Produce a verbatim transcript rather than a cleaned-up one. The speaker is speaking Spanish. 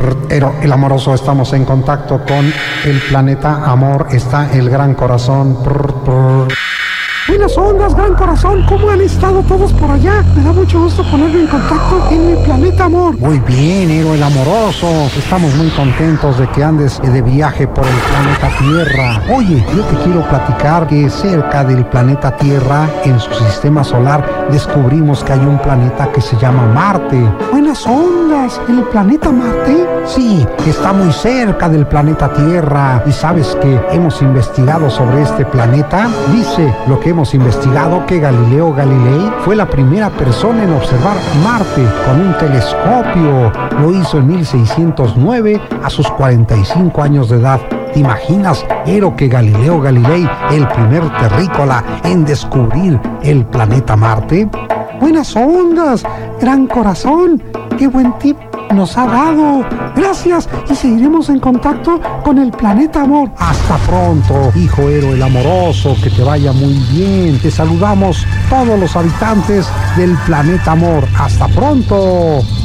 Pero el amoroso, estamos en contacto con el planeta Amor, está el Gran Corazón. Prr, prr. Buenas ondas, Gran Corazón, ¿cómo han estado todos por allá? Me da mucho gusto ponerme en contacto en mi planeta Amor. Muy bien, héroe el amoroso, estamos muy contentos de que andes de viaje por el planeta Tierra. Oye, yo te quiero platicar que cerca del planeta Tierra, en su sistema solar, descubrimos que hay un planeta que se llama Marte. Buenas ondas, ¿el planeta Marte? Sí, está muy cerca del planeta Tierra. ¿Y sabes que hemos investigado sobre este planeta? Dice lo que hemos investigado que Galileo Galilei fue la primera persona en observar Marte con un telescopio. Lo hizo en mil seiscientos nueve a sus cuarenta y cinco años de edad. ¿Te imaginas, Ero, que Galileo Galilei, el primer terrícola en descubrir el planeta Marte? Buenas ondas, Gran Corazón, qué buen tip nos ha dado. Gracias, y seguiremos en contacto con el planeta Amor. Hasta pronto, hijo Ero el amoroso, que te vaya muy bien. Te saludamos todos los habitantes del planeta Amor. Hasta pronto.